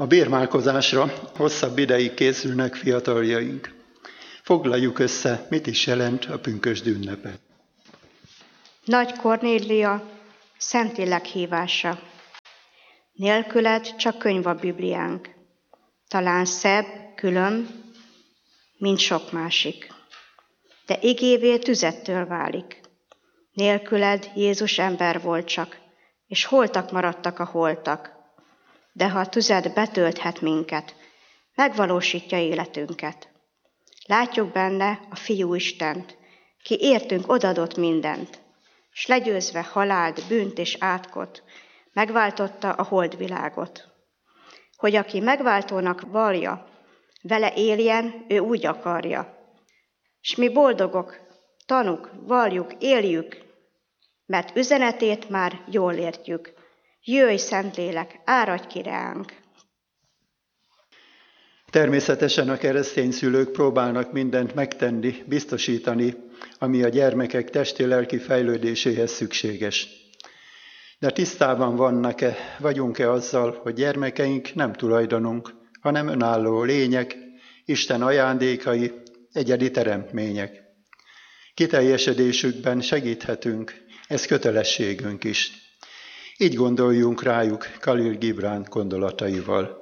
A bérmálkozásra hosszabb ideig készülnek fiataljaink. Foglaljuk össze, mit is jelent a pünkösd ünnepe. Nagy Kornélia, Szentlélek hívása. Nélküled csak könyv a Bibliánk. Talán szebb, külön, mint sok másik. De igévé tüzettől válik. Nélküled Jézus ember volt csak, és holtak maradtak a holtak. De ha a tüzed betölthet minket, megvalósítja életünket. Látjuk benne a Fiú Istent, ki értünk odadott mindent, s legyőzve halált, bűnt és átkot, megváltotta a holdvilágot. Hogy aki megváltónak vallja, vele éljen, ő úgy akarja. S mi boldogok, tanuk, valljuk, éljük, mert üzenetét már jól értjük. Jöjj, Szentlélek, áradj ki ránk! Természetesen a keresztény szülők próbálnak mindent megtenni, biztosítani, ami a gyermekek testi-lelki fejlődéséhez szükséges. De tisztában vagyunk-e azzal, hogy gyermekeink nem tulajdonunk, hanem önálló lények, Isten ajándékai, egyedi teremtmények. Kiteljesedésükben segíthetünk, ez kötelességünk is. Így gondoljunk rájuk Khalil Gibran gondolataival.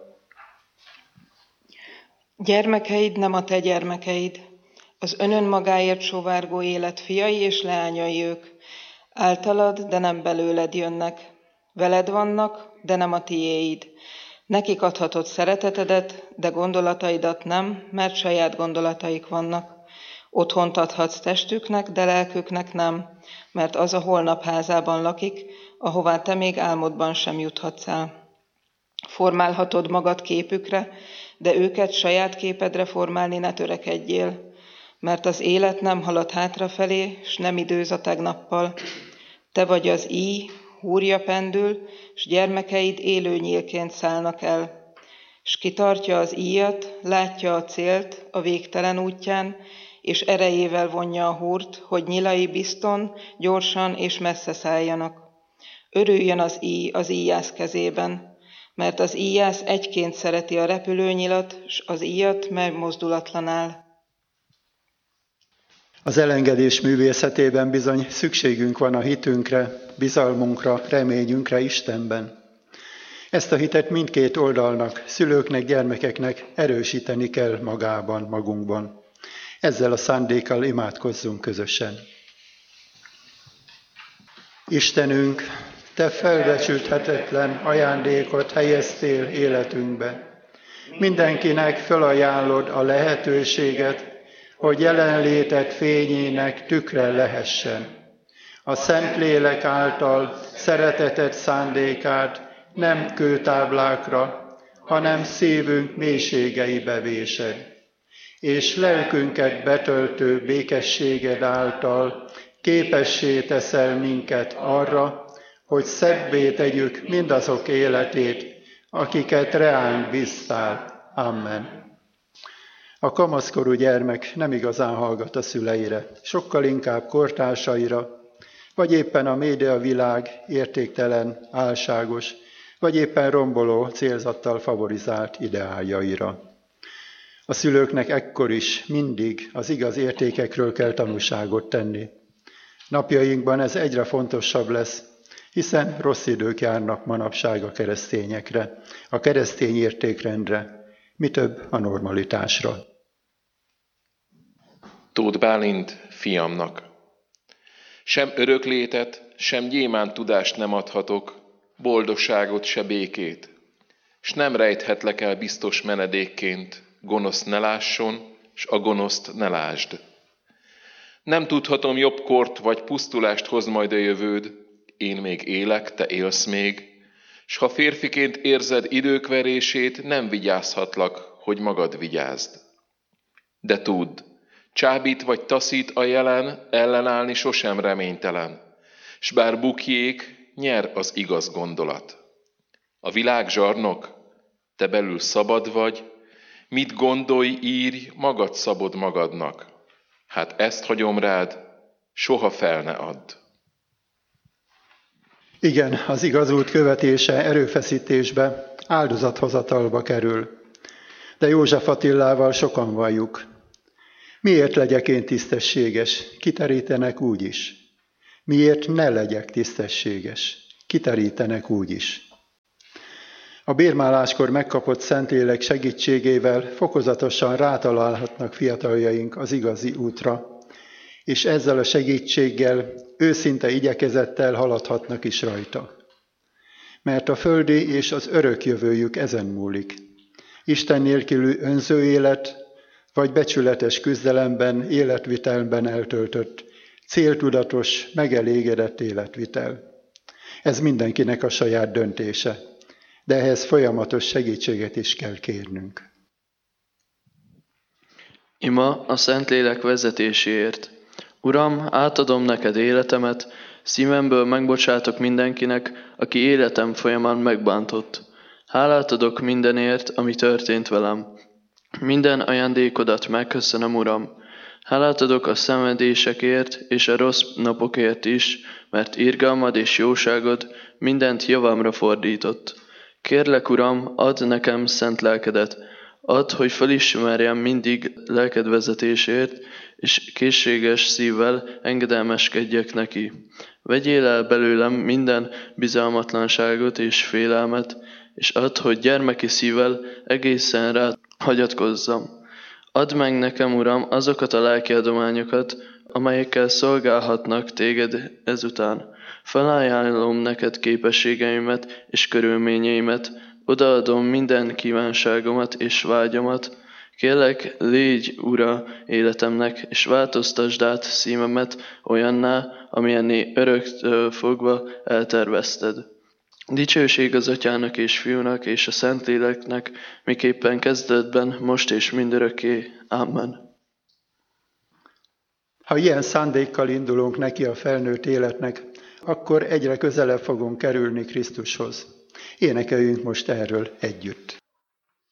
Gyermekeid nem a te gyermekeid, az önmagáért sóvárgó élet fiai és leányai ők. Általad, de nem belőled jönnek. Veled vannak, de nem a tiéid. Nekik adhatod szeretetedet, de gondolataidat nem, mert saját gondolataik vannak. Otthont adhatsz testüknek, de lelküknek nem, mert az a holnap házában lakik, ahová te még álmodban sem juthatsz el. Formálhatod magad képükre, de őket saját képedre formálni ne törekedjél, mert az élet nem halad hátrafelé, s nem időz a tegnappal. Te vagy az íj, húrja pendül, s gyermekeid élő nyílként szállnak el. S kitartja az íjat, látja a célt a végtelen útján, és erejével vonja a húrt, hogy nyilai bizton, gyorsan és messze szálljanak. Örüljön az íj az íjász kezében, mert az íjász egyként szereti a repülőnyilat, s az íjat megmozdulatlan áll. Az elengedés művészetében bizony szükségünk van a hitünkre, bizalmunkra, reményünkre Istenben. Ezt a hitet mindkét oldalnak, szülőknek, gyermekeknek erősíteni kell magunkban. Ezzel a szándékkal imádkozzunk közösen. Istenünk, te felbecsülhetetlen ajándékot helyeztél életünkbe. Mindenkinek felajánlod a lehetőséget, hogy jelenléted fényének tükre lehessen. A Szentlélek által szereteted szándékát nem kőtáblákra, hanem szívünk mélységeibe vésed. És lelkünket betöltő békességed által képessé teszel minket arra, hogy szebbé tegyük mindazok életét, akiket reánk bíztál. Amen. A kamaszkorú gyermek nem igazán hallgat a szüleire, sokkal inkább kortársaira, vagy éppen a médiavilág értéktelen, álságos, vagy éppen romboló célzattal favorizált ideáljaira. A szülőknek ekkor is mindig az igaz értékekről kell tanúságot tenni. Napjainkban ez egyre fontosabb lesz, hiszen rossz idők járnak manapság a keresztényekre, a keresztény értékrendre, mi több a normalitásra. Tóth Bálint fiamnak. Sem öröklétet, sem gyémánt tudást nem adhatok, boldogságot se békét, s nem rejthetlek el biztos menedékként, gonosz ne lásson, s a gonoszt ne lásd. Nem tudhatom jobb kort vagy pusztulást hoz majd a jövőd, én még élek, te élsz még, s ha férfiként érzed idők verését, nem vigyázhatlak, hogy magad vigyázd. De tudd, csábít vagy taszít a jelen, ellenállni sosem reménytelen, s bár bukjék, nyer az igaz gondolat. A világ zsarnok, te belül szabad vagy, mit gondolj, írj, magad szabod magadnak. Hát ezt hagyom rád, soha fel ne add. Igen, az igaz út követése erőfeszítésbe, áldozathozatalba kerül. De József Attilával sokan valljuk. Miért legyek én tisztességes? Kiterítenek úgy is. Miért ne legyek tisztességes? Kiterítenek úgy is. A bérmáláskor megkapott Szentlélek segítségével fokozatosan rátalálhatnak fiataljaink az igazi útra, és ezzel a segítséggel őszinte igyekezettel haladhatnak is rajta. Mert a földi és az örök jövőjük ezen múlik. Isten nélkülű önző élet, vagy becsületes küzdelemben, életvitelben eltöltött, céltudatos, megelégedett életvitel. Ez mindenkinek a saját döntése, de ehhez folyamatos segítséget is kell kérnünk. Ima a Szentlélek vezetéséért. Uram, átadom neked életemet, szívemből megbocsátok mindenkinek, aki életem folyamán megbántott. Hálát adok mindenért, ami történt velem. Minden ajándékodat megköszönöm, Uram. Hálát adok a szenvedésekért és a rossz napokért is, mert irgalmad és jóságod mindent javamra fordított. Kérlek, Uram, add nekem szent lelkedet, add, hogy felismerjem mindig lelked vezetésért, és készséges szívvel engedelmeskedjek neki. Vegyél el belőlem minden bizalmatlanságot és félelmet, és add, hogy gyermeki szívvel egészen rá hagyatkozzam. Add meg nekem, Uram, azokat a lelki adományokat, amelyekkel szolgálhatnak téged ezután. Felajánlom neked képességeimet és körülményeimet, odaadom minden kívánságomat és vágyamat. Kérlek, légy ura életemnek, és változtasd át szívemet olyanná, amilyenné öröktől fogva eltervezted. Dicsőség az Atyának és Fiúnak és a Szentléleknek, miképpen kezdetben, most és mindörökké. Amen. Ha ilyen szándékkal indulunk neki a felnőtt életnek, akkor egyre közelebb fogunk kerülni Krisztushoz. Énekeljünk most erről együtt.